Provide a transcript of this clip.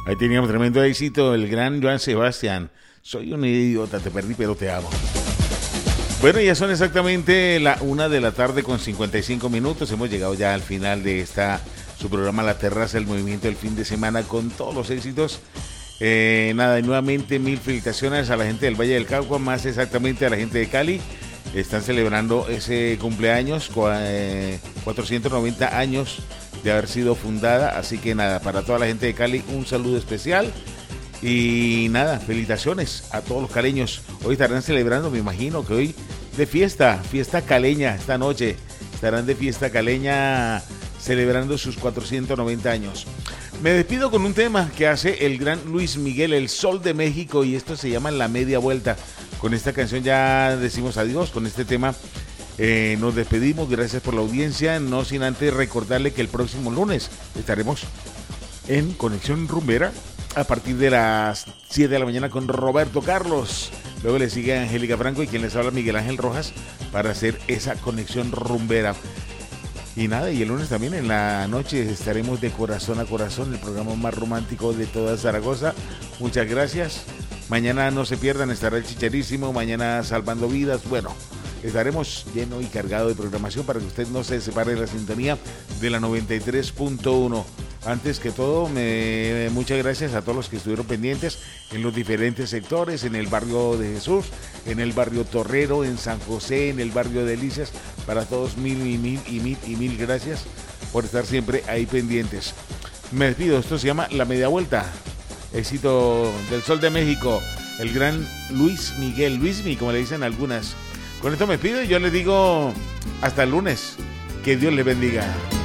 Ahí teníamos tremendo éxito, el gran Joan Sebastián. Soy un idiota, te perdí, pero te amo. Bueno, ya son exactamente la 1:00 con 55 minutos. Hemos llegado ya al final de su programa La Terraza, el movimiento del fin de semana con todos los éxitos. Nada, y nuevamente mil felicitaciones a la gente del Valle del Cauca, más exactamente a la gente de Cali. Están celebrando ese cumpleaños, 490 años de haber sido fundada. Así que nada, para toda la gente de Cali, un saludo especial. Y nada, felicitaciones a todos los caleños. Hoy estarán celebrando, me imagino que hoy de fiesta caleña esta noche. Estarán de fiesta caleña celebrando sus 490 años. Me despido con un tema que hace el gran Luis Miguel, El Sol de México, y esto se llama La Media Vuelta. Con esta canción ya decimos adiós, con este tema nos despedimos. Gracias por la audiencia, no sin antes recordarle que el próximo lunes estaremos en Conexión Rumbera a partir de las 7 de la mañana con Roberto Carlos. Luego le sigue Angélica Franco y quien les habla Miguel Ángel Rojas para hacer esa conexión rumbera. Y nada, y el lunes también en la noche estaremos de Corazón a Corazón, el programa más romántico de toda Zaragoza. Muchas gracias. Mañana no se pierdan, estará el Chicharísimo, mañana Salvando Vidas. Bueno, estaremos lleno y cargado de programación para que usted no se separe de la sintonía de la 93.1. Antes que todo, muchas gracias a todos los que estuvieron pendientes en los diferentes sectores, en el barrio de Jesús, en el barrio Torrero, en San José, en el barrio Delicias. Para todos, mil gracias por estar siempre ahí pendientes. Me despido, esto se llama La Media Vuelta. Éxito del Sol de México, el gran Luis Miguel, Luismi, como le dicen algunas. Con esto me despido y yo les digo hasta el lunes. Que Dios les bendiga.